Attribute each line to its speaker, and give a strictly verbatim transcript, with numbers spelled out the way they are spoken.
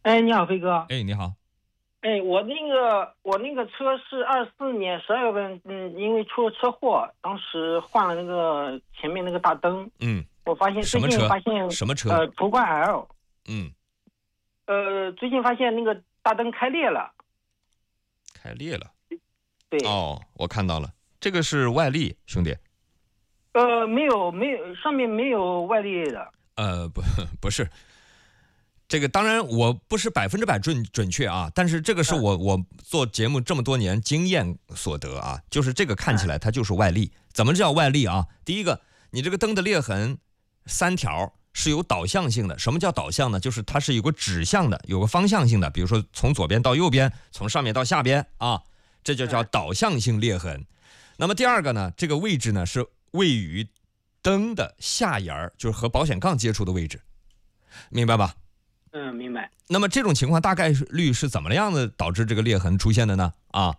Speaker 1: 哎，你好，飞哥。
Speaker 2: 哎，你好。
Speaker 1: 哎，我那个我那个车是二四年十二月份，嗯，因为出了车祸，当时换了那个前面那个大灯。
Speaker 2: 嗯，
Speaker 1: 我发现最
Speaker 2: 什么车？
Speaker 1: 近发现
Speaker 2: 什么车？
Speaker 1: 呃，途观 L。
Speaker 2: 嗯，
Speaker 1: 呃，最近发现那个大灯开裂了。
Speaker 2: 开裂了。
Speaker 1: 对。
Speaker 2: 哦，我看到了，这个是外力，兄弟。
Speaker 1: 呃，没有，没有，上面没有外力的。
Speaker 2: 呃，不，不是。这个当然我不是百分之百准准确啊，但是这个是我我做节目这么多年经验所得啊，就是这个看起来它就是外力。怎么叫外力啊？第一个，你这个灯的裂痕三条是有导向性的。什么叫导向呢？就是它是有个指向的，有个方向性的，比如说从左边到右边，从上面到下边啊，这就叫导向性裂痕。那么第二个呢，这个位置呢是位于灯的下沿，就是和保险杠接触的位置，明白吧？
Speaker 1: 嗯，明白。
Speaker 2: 那么这种情况大概率是怎么样的导致这个裂痕出现的呢？啊，